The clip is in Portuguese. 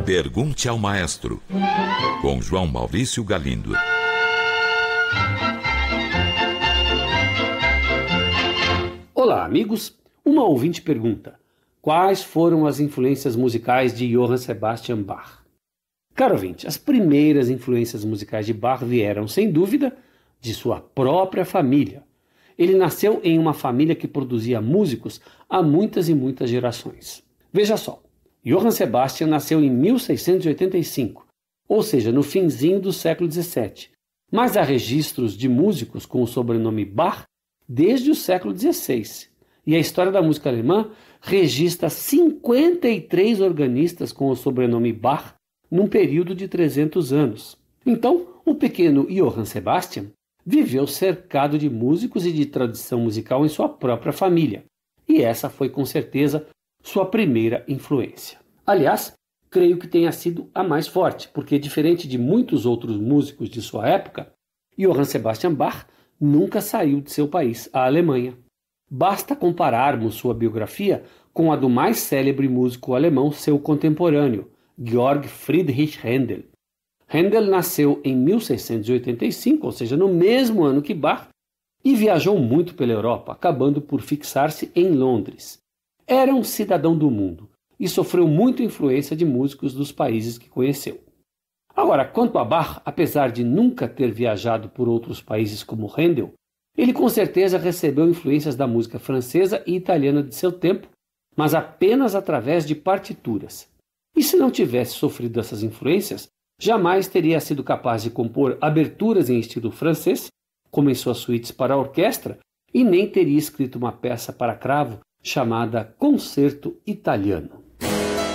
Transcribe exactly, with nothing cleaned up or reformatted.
Pergunte ao Maestro, com João Maurício Galindo. Olá, amigos. Uma ouvinte pergunta: quais foram as influências musicais de Johann Sebastian Bach? Caro ouvinte, as primeiras influências musicais de Bach vieram, sem dúvida, de sua própria família. Ele nasceu em uma família que produzia músicos há muitas e muitas gerações. Veja só, Johann Sebastian nasceu em mil seiscentos e oitenta e cinco, ou seja, no finzinho do século dezessete. Mas há registros de músicos com o sobrenome Bach desde o século dezesseis. E a história da música alemã registra cinquenta e três organistas com o sobrenome Bach num período de trezentos anos. Então, o pequeno Johann Sebastian viveu cercado de músicos e de tradição musical em sua própria família. E essa foi, com certeza, sua primeira influência. Aliás, creio que tenha sido a mais forte, porque, diferente de muitos outros músicos de sua época, Johann Sebastian Bach nunca saiu de seu país, a Alemanha. Basta compararmos sua biografia com a do mais célebre músico alemão, seu contemporâneo, Georg Friedrich Händel. Händel nasceu em mil seiscentos e oitenta e cinco, ou seja, no mesmo ano que Bach, e viajou muito pela Europa, acabando por fixar-se em Londres. Era um cidadão do mundo e sofreu muita influência de músicos dos países que conheceu. Agora, quanto a Bach, apesar de nunca ter viajado por outros países como Händel, ele com certeza recebeu influências da música francesa e italiana de seu tempo, mas apenas através de partituras. E se não tivesse sofrido essas influências, jamais teria sido capaz de compor aberturas em estilo francês, como em suas suítes para a orquestra, e nem teria escrito uma peça para cravo chamada Concerto Italiano.